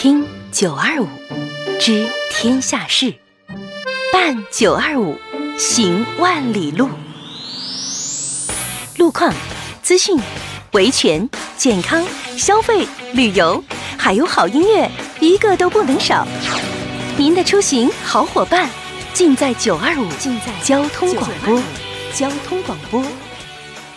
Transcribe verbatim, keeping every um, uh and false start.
听九二五，知天下事，办九二五，行万里路。路况、资讯、维权、健康、消费、旅游，还有好音乐，一个都不能少。您的出行好伙伴，尽在九二五，尽在交通广播，交通广播。